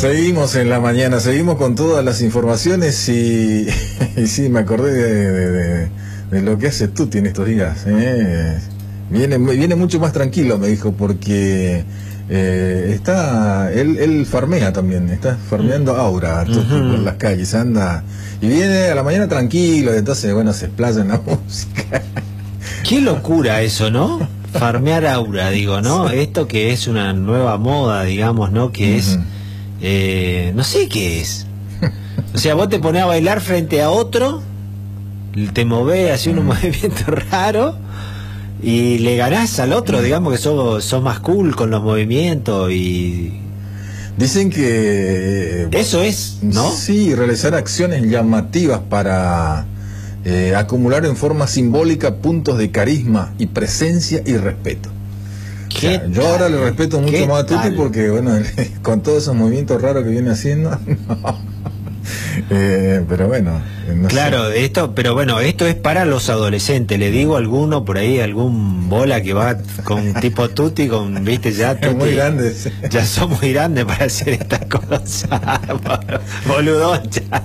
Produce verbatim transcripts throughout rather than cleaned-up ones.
Seguimos en la mañana, seguimos con todas las informaciones y, y sí, me acordé de, de, de, de lo que hace Tuti en estos días. ¿eh? Viene, viene mucho más tranquilo, me dijo, porque eh, está, él, él farmea también, está farmeando aura Tuti uh-huh. por las calles, anda y viene a la mañana tranquilo, entonces bueno, se explaya en la música. Qué locura eso, ¿no? Farmear aura, digo, ¿no? Sí. Esto que es una nueva moda, digamos, ¿no? Que uh-huh. es, eh, no sé qué es. O sea, vos te ponés a bailar frente a otro, te movés, haces uh-huh. unos movimientos raros y le ganás al otro, uh-huh. digamos que sos, sos más cool con los movimientos y... Dicen que... Eso es, ¿no? Sí, realizar acciones llamativas para... Eh, acumular en forma simbólica puntos de carisma y presencia y respeto. O sea, yo ahora le respeto mucho más a Tuti porque, bueno, con todos esos movimientos raros que viene haciendo, no. eh, pero bueno. No claro, sé. esto, pero bueno, esto es para los adolescentes. Le digo a alguno por ahí, algún bola que va con tipo Tuti, con, viste, ya Tuti, muy grandes. Ya son muy grandes para hacer estas cosas. Boludón ya.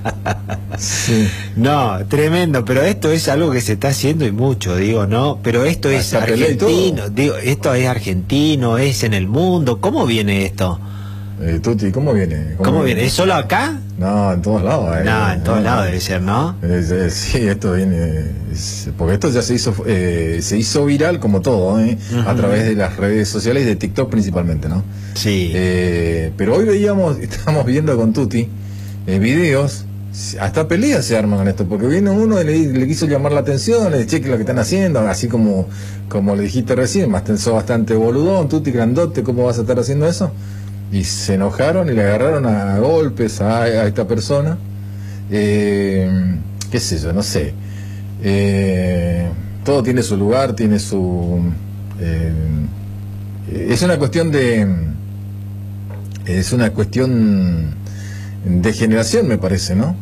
Sí. No, tremendo, pero esto es algo que se está haciendo y mucho, digo, ¿no? Pero esto es hasta argentino, digo, esto es argentino, es en el mundo. ¿Cómo viene esto? Eh, Tuti, ¿cómo viene? ¿Cómo, ¿Cómo viene? ¿Es solo acá? No, en todos lados. Eh, no, en todos eh, lados debe ser, ¿no? Eh, eh, sí, esto viene... Es, porque esto ya se hizo eh, se hizo viral como todo, ¿eh? Uh-huh. A través de las redes sociales y de TikTok principalmente, ¿no? Sí. Eh, pero hoy veíamos, estamos viendo con Tuti eh, videos, hasta peleas se arman con esto, porque viene uno y le, le quiso llamar la atención, le cheque lo que están haciendo, así como, como le dijiste recién, más sos bastante boludón, Tuti, grandote, ¿cómo vas a estar haciendo eso? Y se enojaron y le agarraron a golpes a, a esta persona. Eh, qué sé yo, no sé. Eh, todo tiene su lugar, tiene su... Eh, es una cuestión de... Es una cuestión de generación, me parece, ¿no?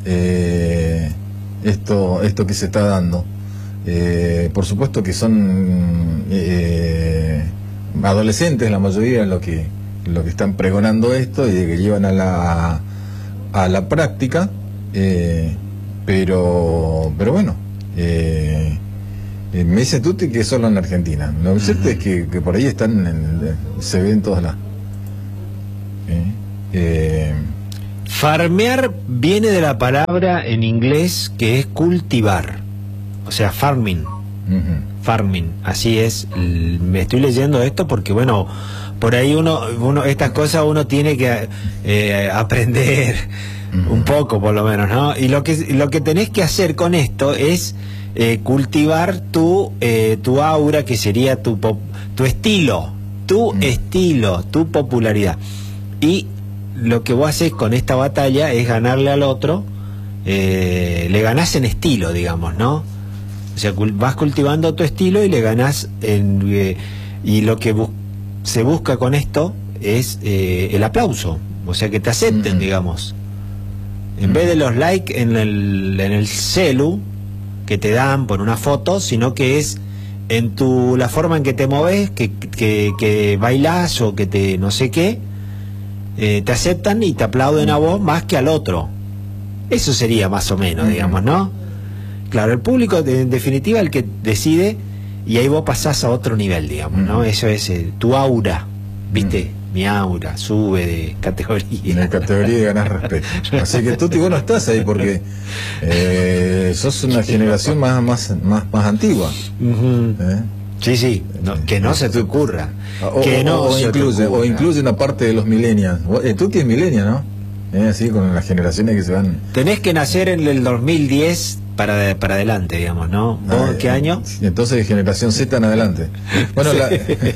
Eh, esto, esto que se está dando. Eh, por supuesto que son eh, adolescentes, la mayoría, lo que... lo que están pregonando esto y de que llevan a la a la práctica, eh, pero pero bueno, eh, eh, me dice Tuti que es solo en la Argentina. Lo cierto uh-huh. es que, que por ahí están en, se ven todas las eh, eh, farmear viene de la palabra en inglés que es cultivar, o sea, farming. Uh-huh. Farming, así es. Me estoy leyendo esto porque bueno, por ahí uno, uno estas cosas uno tiene que eh, aprender uh-huh. un poco por lo menos, ¿no? Y lo que lo que tenés que hacer con esto es eh, cultivar tu eh, tu aura, que sería tu pop, tu estilo, tu uh-huh. estilo, tu popularidad. Y lo que vos haces con esta batalla es ganarle al otro, eh, le ganás en estilo, digamos, ¿no? O sea, vas cultivando tu estilo y le ganás en, eh, y lo que bu- se busca con esto es eh, el aplauso, o sea, que te acepten, uh-huh. digamos, en uh-huh. vez de los likes en el, en el celu que te dan por una foto, sino que es en tu la forma en que te moves, que, que, que bailás o que te no sé qué, eh, te aceptan y te aplauden uh-huh. a vos más que al otro. Eso sería más o menos, uh-huh. digamos, ¿no? Claro, el público en definitiva el que decide, y ahí vos pasás a otro nivel, digamos, ¿no? Mm. Eso es eh, tu aura, ¿viste? Mm. Mi aura sube de categoría. De categoría y ganás respeto. Así que Tuti, vos no estás ahí porque eh, sos una generación más más más, más antigua. Uh-huh. ¿Eh? Sí, sí, no, que no se te ocurra. O, que o, no o, se incluye, te ocurra. O incluye una parte de los millennials. Eh, Tuti es millennial, ¿no? Eh, así con las generaciones que se van. Tenés que nacer en el dos mil diez para para adelante, digamos, ¿no? ¿Vos ah, qué año? Entonces generación Z en adelante. Bueno, sí. la...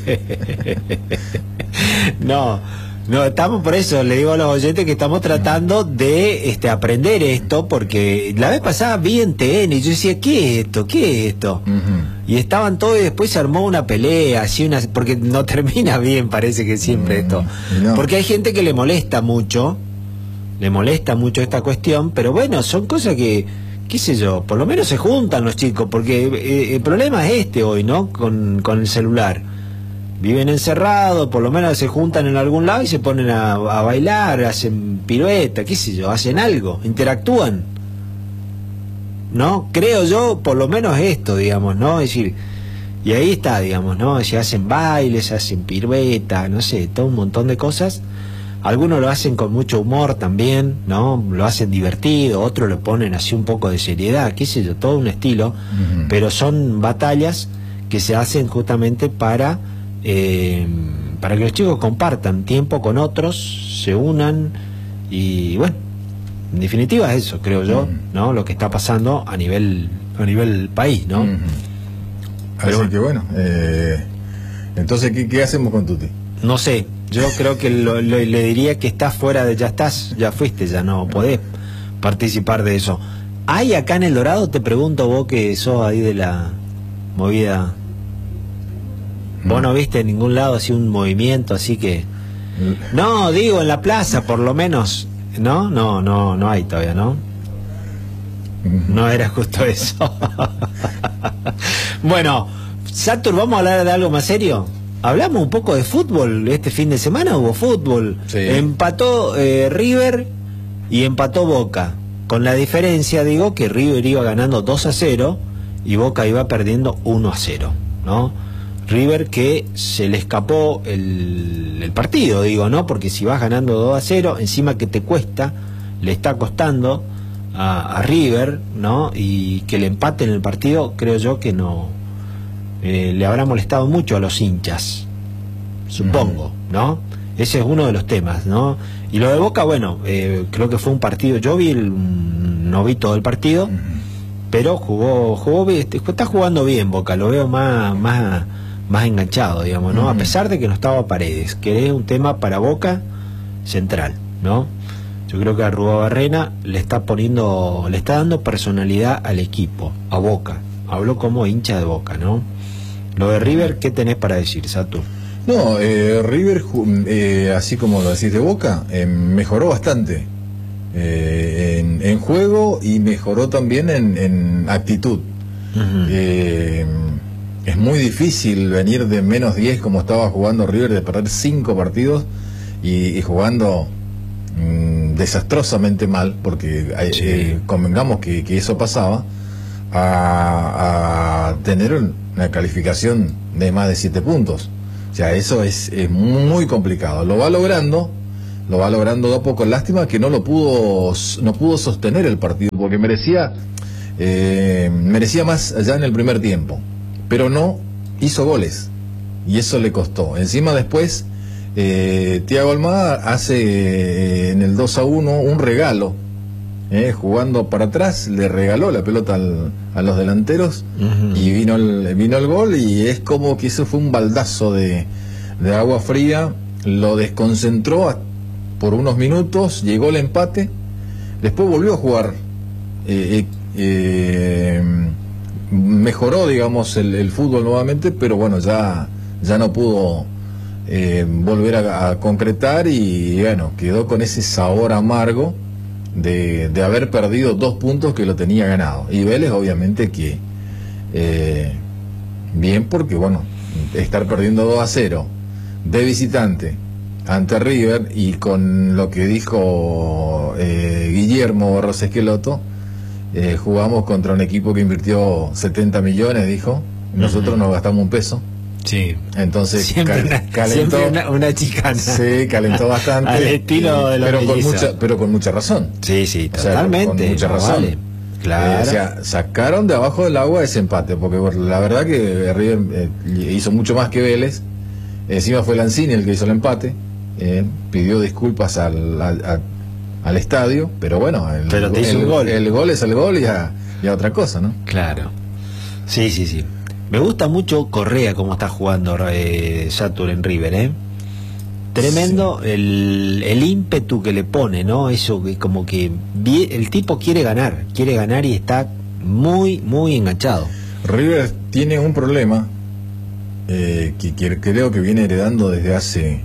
no, no, estamos por eso, le digo a los oyentes que estamos tratando de este aprender esto, porque la vez pasada vi en T N y yo decía, ¿qué es esto? ¿Qué es esto? Uh-huh. Y estaban todos y después se armó una pelea, así una, porque no termina bien, parece que siempre uh-huh. esto. No. Porque hay gente que le molesta mucho, le molesta mucho esta cuestión, pero bueno, son cosas que, qué sé yo, por lo menos se juntan los chicos, porque eh, el problema es este hoy, ¿no? Con, con el celular. Viven encerrados, por lo menos se juntan en algún lado y se ponen a, a bailar, hacen pirueta, qué sé yo, hacen algo, interactúan, ¿no? Creo yo, por lo menos esto, digamos, ¿no? Es decir, y ahí está, digamos, ¿no? Se hacen bailes, hacen pirueta, no sé, todo un montón de cosas. Algunos lo hacen con mucho humor también, ¿no? Lo hacen divertido, otros lo ponen así un poco de seriedad, qué sé yo, todo un estilo, uh-huh. Pero son batallas que se hacen justamente para eh, para que los chicos compartan tiempo con otros, se unan y bueno, en definitiva es eso, creo yo, uh-huh. ¿no? Lo que está pasando a nivel a nivel país, ¿no? Uh-huh. Así bueno. que bueno, eh, entonces ¿qué, qué hacemos con Tuti? No sé, yo creo que lo, lo, le diría que estás fuera de, ya estás, ya fuiste, ya no podés participar de eso. ¿Hay acá en El Dorado, te pregunto vos que sos ahí de la movida, vos no viste en ningún lado así un movimiento así que... No, digo en la plaza por lo menos, ¿no? No, no, no hay todavía, ¿no? No era justo eso. Bueno, Satur, ¿vamos a hablar de algo más serio? Hablamos un poco de fútbol. Este fin de semana hubo fútbol. Sí. Empató eh, River y empató Boca. Con la diferencia, digo, que River iba ganando dos a cero y Boca iba perdiendo uno a cero, ¿no? River que se le escapó el, el partido, digo, ¿no? Porque si vas ganando dos a cero, encima que te cuesta, le está costando a, a River, ¿no? Y que le empate en el partido, creo yo que no... Eh, le habrá molestado mucho a los hinchas, supongo, ¿no? Ese es uno de los temas, ¿no? Y lo de Boca, bueno, eh, creo que fue un partido, yo vi el, no vi todo el partido, pero jugó, jugó bien, está jugando bien Boca, lo veo más, más, más enganchado, digamos, ¿no? A pesar de que no estaba Paredes, que es un tema para Boca central, ¿no? Yo creo que a Arruabarrena le está poniendo, le está dando personalidad al equipo, a Boca. Habló como hincha de Boca, ¿no? Lo de River, ¿qué tenés para decir, Satu? No, eh, River, eh, así como lo decís de Boca, eh, mejoró bastante eh, en, en juego y mejoró también en, en actitud. Uh-huh. eh, es muy difícil venir de menos diez como estaba jugando River, de perder cinco partidos y, y jugando mmm, desastrosamente mal, porque sí. eh, convengamos que, que eso pasaba, a, a tener una calificación de más de siete puntos. O sea, eso es, es muy complicado. Lo va logrando, lo va logrando de a poco. Lástima que no lo pudo, no pudo sostener el partido, porque merecía, eh, merecía más allá en el primer tiempo, pero no hizo goles y eso le costó. Encima después, eh, Thiago Almada hace eh, en el dos a uno un regalo. Eh, jugando para atrás, le regaló la pelota al, a los delanteros, uh-huh. y vino el, vino el gol, y es como que eso fue un baldazo de, de agua fría, lo desconcentró a, por unos minutos, llegó el empate, después volvió a jugar, eh, eh, mejoró, digamos, el, el fútbol nuevamente, pero bueno, ya, ya no pudo eh, volver a, a concretar, y bueno, quedó con ese sabor amargo De, de haber perdido dos puntos que lo tenía ganado. Y Vélez obviamente que eh, bien, porque bueno, estar perdiendo dos a cero de visitante ante River, y con lo que dijo eh, Guillermo Barros Esqueloto, eh, jugamos contra un equipo que invirtió setenta millones, dijo, nosotros uh-huh. nos gastamos un peso. Sí. Entonces siempre cal, una, calentó siempre una, una chicana. Sí, calentó bastante. Al estilo y, de la pero con melliza. mucha, pero con mucha razón. Sí, sí, o sea, totalmente. Con, con mucha no razón. Vale. Claro. Eh, o sea, sacaron de abajo del agua ese empate, porque bueno, la verdad que River eh, hizo mucho más que Vélez. Encima fue Lanzini el que hizo el empate. Eh, pidió disculpas al, al, al, al estadio, pero bueno, el, pero te hizo el, un gol. el gol es el gol y a, y a otra cosa, ¿no? Claro. Sí, sí, sí. Me gusta mucho Correa como está jugando eh, Satur en River, ¿eh? Tremendo sí. el, el ímpetu que le pone, ¿no? Eso que como que el tipo quiere ganar, quiere ganar y está muy, muy enganchado. River tiene un problema eh, que, que creo que viene heredando desde hace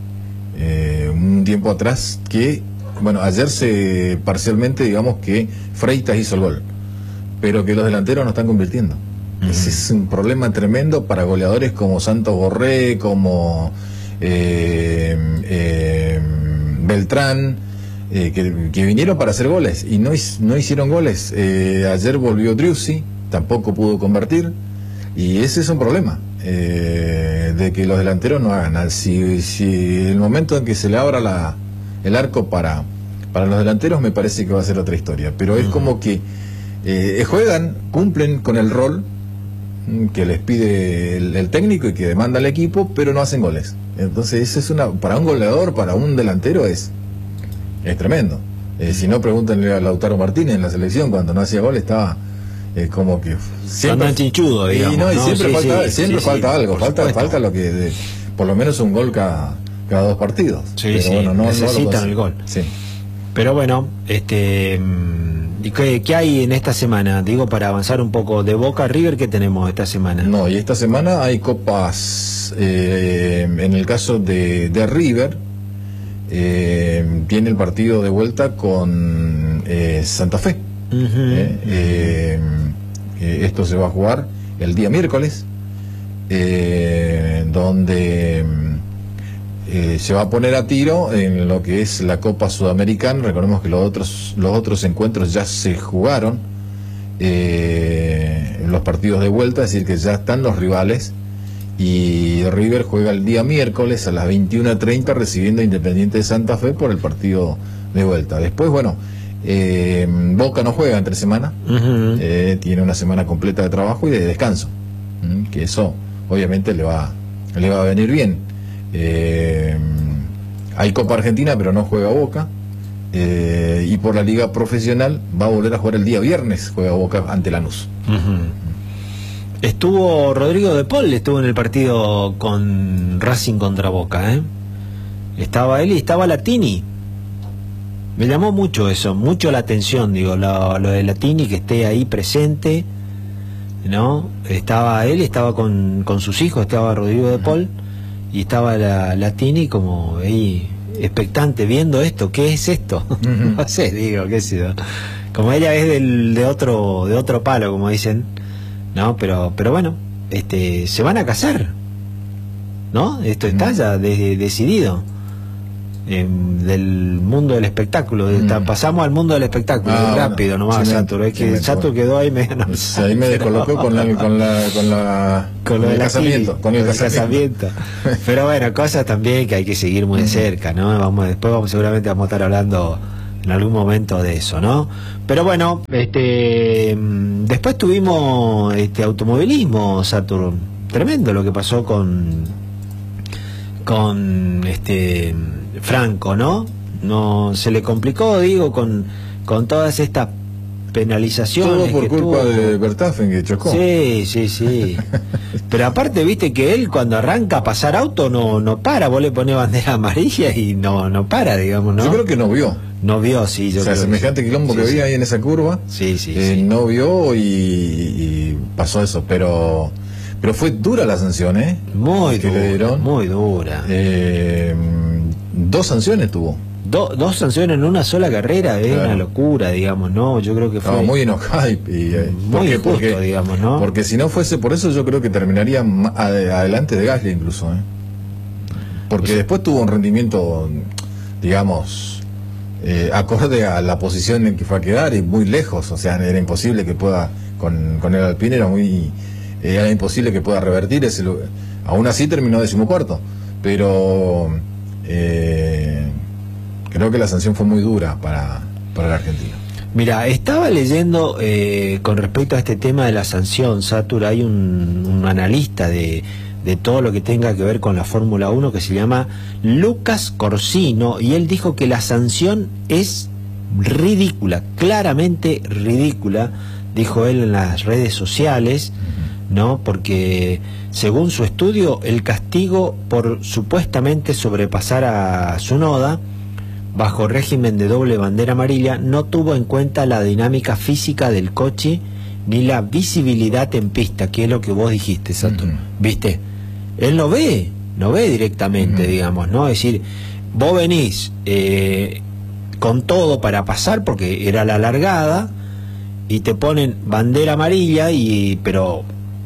eh, un tiempo atrás, que, bueno, ayer se parcialmente, digamos que Freitas hizo el gol, pero que los delanteros no están convirtiendo. Uh-huh. Ese es un problema tremendo para goleadores como Santos Borré, como eh, eh, Beltrán, eh, que, que vinieron para hacer goles y no, no hicieron goles. Eh, ayer volvió Driussi, tampoco pudo convertir, y ese es un problema. Eh, de que los delanteros no hagan nada. Si, si el momento en que se le abra la, el arco para, para los delanteros, me parece que va a ser otra historia, pero es como que eh, juegan, cumplen con el rol que les pide el, el técnico y que demanda el equipo, pero no hacen goles. Entonces eso es una, para un goleador, para un delantero es, es tremendo. Eh, si no, pregúntenle a Lautaro Martínez en la selección, cuando no hacía goles estaba es como que siempre chinchudo, digamos, y no, y ¿no? siempre sí, falta, sí, siempre sí, falta sí, algo, falta, supuesto. falta lo que de, por lo menos un gol cada, cada dos partidos. Sí, pero sí, bueno, no, necesitan no lo el gol. Sí. Pero bueno, este ¿y qué, qué hay en esta semana? Digo, para avanzar un poco, de Boca a River, ¿qué tenemos esta semana? No, y esta semana hay copas, eh, en el caso de, de River, eh, tiene el partido de vuelta con eh, Santa Fe. Uh-huh. eh, eh, eh, esto se va a jugar el día miércoles, eh, donde eh, se va a poner a tiro en lo que es la Copa Sudamericana. Recordemos que los otros, los otros encuentros ya se jugaron, eh, los partidos de vuelta, es decir, que ya están los rivales, y River juega el día miércoles a las veintiuna treinta recibiendo a Independiente de Santa Fe por el partido de vuelta. Después, bueno, Eh, Boca no juega entre semana, uh-huh. eh, tiene una semana completa de trabajo y de descanso, ¿m? que eso obviamente le va, le va a venir bien. Eh, hay Copa Argentina, pero no juega Boca, eh, y por la liga profesional va a volver a jugar el día viernes, juega Boca ante Lanús. Uh-huh. Estuvo Rodrigo de Paul, estuvo en el partido con Racing contra Boca, ¿eh? Estaba él y estaba Latini. Me llamó mucho eso, mucho la atención, digo, lo, lo de Latini, que esté ahí presente, ¿no? Estaba él, estaba con, con sus hijos, estaba Rodrigo de Paul, y estaba la Latini como ahí, expectante, viendo esto, ¿qué es esto? Uh-huh. No sé, digo, qué sé yo. Como ella es del, de otro de otro palo, como dicen, ¿no? Pero pero bueno, este se van a casar, ¿no? Esto está uh-huh. ya de, decidido. Eh, del mundo del espectáculo, mm. pasamos al mundo del espectáculo, ah, rápido bueno, nomás, sí, Satur, es que Satur quedó ahí medio, no, sí, ahí me descolocó con la con la con la con, con el casamiento, con el casamiento. Pero bueno, cosas también que hay que seguir muy de cerca, ¿no? Vamos, después vamos seguramente vamos a estar hablando en algún momento de eso, ¿no? Pero bueno, este después tuvimos este automovilismo, Satur, tremendo lo que pasó con con este Franco, ¿no? No se le complicó, digo, con, con todas estas penalizaciones. Todo por que culpa tuvo. de Verstappen, que chocó. Sí, sí, sí. Pero aparte, viste que él cuando arranca a pasar auto no no para, vos le ponés bandera amarilla y no no para, digamos, ¿no? Yo creo que no vio. No vio, sí. Yo o sea, creo semejante que sí. quilombo sí, que sí. había ahí en esa curva. Sí, sí, eh, sí. No vio y, y pasó eso, pero... Pero fue dura la sanción, ¿eh? Muy que dura, le dieron. muy dura. Eh, dos sanciones tuvo. Do, dos sanciones en una sola carrera, es claro. Una locura, digamos, ¿no? Yo creo que fue... Estaba muy enojado y... y eh, muy porque, injusto, porque, digamos, ¿no? Porque si no fuese por eso, yo creo que terminaría adelante de Gasly incluso, ¿eh? Porque pues, después tuvo un rendimiento, digamos, eh, acorde a la posición en que fue a quedar y muy lejos, o sea, era imposible que pueda, con, con el Alpine era muy... era imposible que pueda revertir ese lugar. Aún así terminó decimocuarto, pero eh, creo que la sanción fue muy dura para, para el argentino. Mira, estaba leyendo eh, con respecto a este tema de la sanción, Satur, hay un, un analista de, de todo lo que tenga que ver con la Fórmula uno que se llama Lucas Corsino, y él dijo que la sanción es ridícula, claramente ridícula, dijo él en las redes sociales, ¿no? Porque según su estudio, el castigo por supuestamente sobrepasar a Tsunoda bajo régimen de doble bandera amarilla no tuvo en cuenta la dinámica física del coche ni la visibilidad en pista, que es lo que vos dijiste, Satur. Uh-huh. ¿Viste? Él no ve, no ve directamente, uh-huh. digamos, ¿no? Es decir, vos venís eh, con todo para pasar porque era la largada y te ponen bandera amarilla, y pero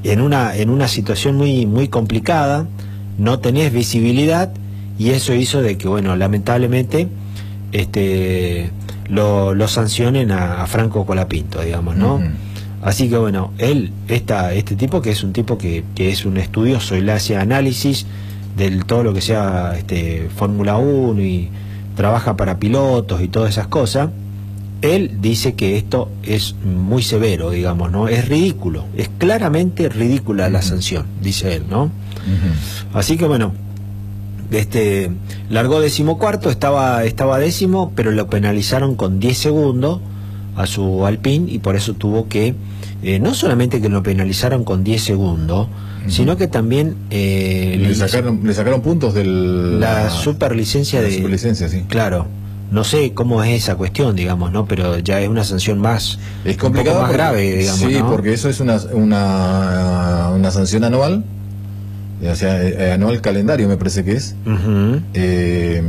en una, en una situación muy, muy complicada, no tenés visibilidad, y eso hizo de que, bueno, lamentablemente, este, lo, lo sancionen a, a Franco Colapinto, digamos, ¿no? Uh-huh. Así que, bueno, él, esta, este tipo, que es un tipo que, que es un estudioso y le hace análisis de todo lo que sea este, Fórmula uno y trabaja para pilotos y todas esas cosas, él dice que esto es muy severo, digamos, ¿no? Es ridículo, es claramente ridícula uh-huh. la sanción, dice él, ¿no? Uh-huh. Así que, bueno, este largó decimocuarto, estaba, estaba décimo, pero lo penalizaron con diez segundos a su Alpine, y por eso tuvo que, eh, no solamente que lo penalizaron con diez segundos, uh-huh. sino que también eh, le, sacaron, le sacaron puntos de la, la superlicencia de... superlicencia, sí. Claro. No sé cómo es esa cuestión, digamos, ¿no? Pero ya es una sanción más, es complicado, un poco más porque, grave, digamos, sí, ¿no? porque eso es una, una, una sanción anual, o sea, eh, anual calendario me parece que es. Uh-huh. eh,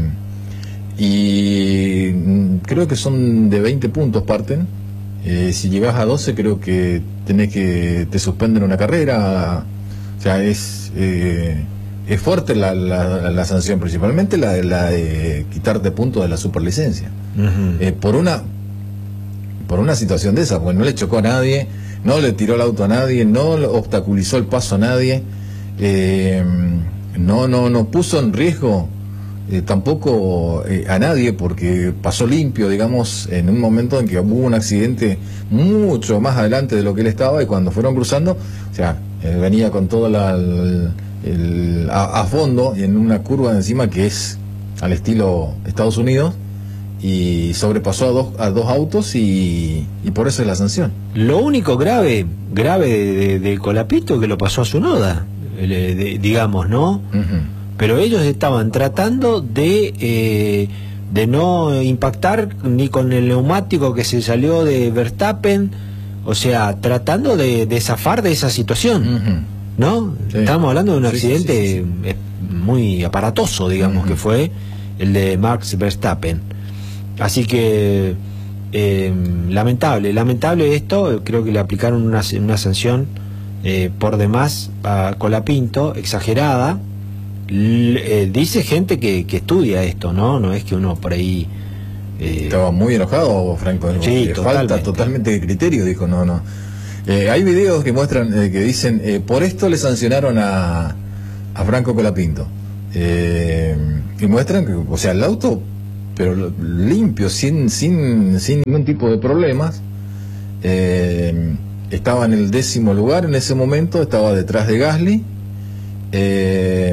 y creo que son de veinte puntos parten. Eh, si llegas a doce, creo que tenés que te suspenden una carrera. O sea, es... Eh, es fuerte la, la, la sanción, principalmente la, la de quitarte puntos de la superlicencia. Uh-huh. eh, por una por una situación de esa, porque no le chocó a nadie, no le tiró el auto a nadie, no obstaculizó el paso a nadie, eh, no no no puso en riesgo eh, tampoco eh, a nadie, porque pasó limpio, digamos, en un momento en que hubo un accidente mucho más adelante de lo que él estaba, y cuando fueron cruzando, o sea, él venía con toda la... El, El, a, a fondo y en una curva de encima que es al estilo Estados Unidos, y sobrepasó a dos, a dos autos y, y por eso es la sanción. Lo único grave grave de, de, de Colapinto es que lo pasó a su noda, de, de, digamos, ¿no? Uh-huh. Pero ellos estaban tratando de eh, de no impactar ni con el neumático que se salió de Verstappen, o sea, tratando de, de zafar de esa situación. Uh-huh. ¿No? Sí. Estamos hablando de un accidente sí, sí, sí, sí. muy aparatoso, digamos, uh-huh. que fue el de Max Verstappen. Así que eh, lamentable, lamentable esto. Creo que le aplicaron una, una sanción eh, por demás a Colapinto, exagerada. L eh, dice gente que, que estudia esto, ¿no? No es que uno por ahí... Eh... Estaba muy enojado, Franco. Sí, le totalmente. Falta totalmente de criterio, dijo, no, no. Eh, hay videos que muestran, eh, que dicen, eh, por esto le sancionaron a, a Franco Colapinto. Eh, y muestran que, o sea, el auto, pero limpio, sin, sin, sin ningún tipo de problemas. Eh, estaba en el décimo lugar en ese momento, estaba detrás de Gasly. Eh,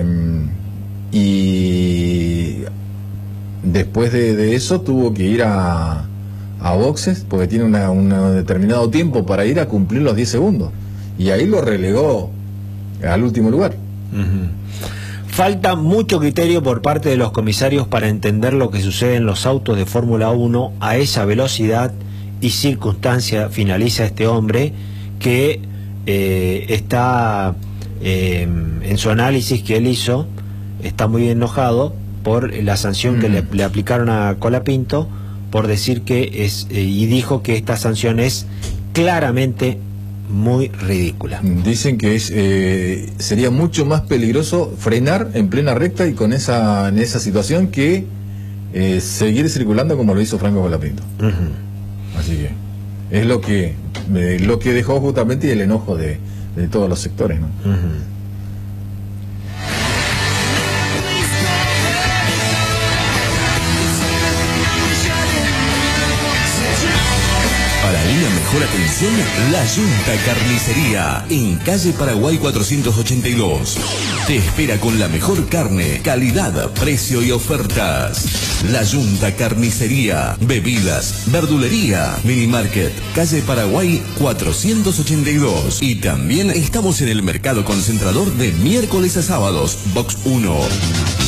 y después de, de eso tuvo que ir a... a boxes, porque tiene una, un determinado tiempo para ir a cumplir los diez segundos, y ahí lo relegó al último lugar. Uh-huh. Falta mucho criterio por parte de los comisarios para entender lo que sucede en los autos de Fórmula uno a esa velocidad y circunstancia, finaliza este hombre que eh, está eh, en su análisis que él hizo, está muy enojado por la sanción uh-huh. que le, le aplicaron a Colapinto, por decir que es, eh, y dijo que esta sanción es claramente muy ridícula. Dicen que es eh, sería mucho más peligroso frenar en plena recta y con esa en esa situación que eh, seguir circulando como lo hizo Franco Colapinto. Uh-huh. Así que es lo que eh, lo que dejó justamente el enojo de, de todos los sectores, ¿no? Uh-huh. Para una mejor atención, La Yunta Carnicería, en calle Paraguay cuatrocientos ochenta y dos. Te espera con la mejor carne, calidad, precio y ofertas. La Yunta Carnicería, bebidas, verdulería, mini market, calle Paraguay cuatrocientos ochenta y dos. Y también estamos en el mercado concentrador de miércoles a sábados, box uno.